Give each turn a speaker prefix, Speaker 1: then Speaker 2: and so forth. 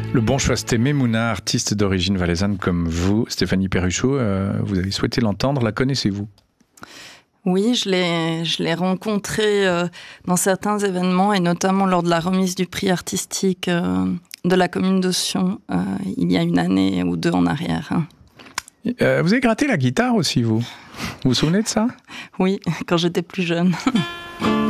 Speaker 1: Le bon choix, c'était Memouna, artiste d'origine valaisanne comme vous. Stéphanie Perruchot, vous avez souhaité l'entendre, la connaissez-vous ?
Speaker 2: Oui, je l'ai rencontrée dans certains événements et notamment lors de la remise du prix artistique de la commune de Sion il y a une année ou deux en arrière.
Speaker 1: Vous avez gratté la guitare aussi, vous ? Vous vous souvenez de ça ?
Speaker 2: Oui, quand j'étais plus jeune.